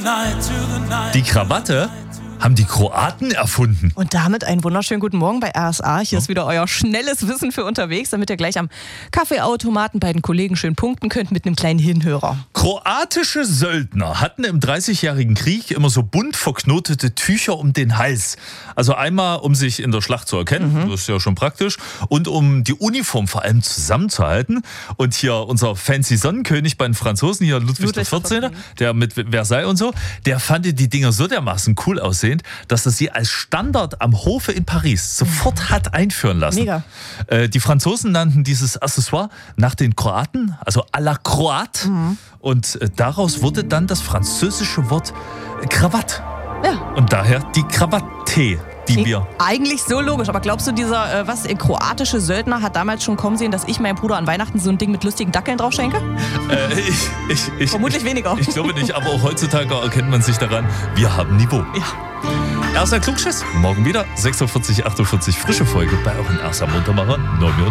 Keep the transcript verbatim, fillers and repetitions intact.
Die Krawatte haben die Kroaten erfunden. Und damit einen wunderschönen guten Morgen bei R S A. Hier ist wieder euer schnelles Wissen für unterwegs, damit ihr gleich am Kaffeeautomaten bei den Kollegen schön punkten könnt mit einem kleinen Hinhörer. Kroatische Söldner hatten im dreißigjährigen Krieg immer so bunt verknotete Tücher um den Hals. Also einmal, um sich in der Schlacht zu erkennen, mhm. das ist ja schon praktisch, und um die Uniform vor allem zusammenzuhalten. Und hier unser fancy Sonnenkönig bei den Franzosen, hier Ludwig, Ludwig der vierzehnte, der mit Versailles und so, der fand die Dinger so dermaßen cool aussehen, dass er sie als Standard am Hofe in Paris sofort hat einführen lassen. Mega. Äh, die Franzosen nannten dieses Accessoire nach den Kroaten, also à la Croate. Mhm. Und äh, daraus wurde dann das französische Wort äh, Krawatte. Ja. Und daher die Krawatte, die wir... Eigentlich so logisch, aber glaubst du, dieser äh, was äh, kroatische Söldner hat damals schon kommen sehen, dass ich meinem Bruder an Weihnachten so ein Ding mit lustigen Dackeln drauf schenke? Äh, ich, ich, ich, Vermutlich ich, weniger. Ich glaube nicht, aber auch heutzutage erkennt man sich daran, wir haben Niveau. Ja. Erster Klugschiss, morgen wieder, sechs Uhr vierzig, acht Uhr vierzig, frische Folge bei euren Erster Muntermacher.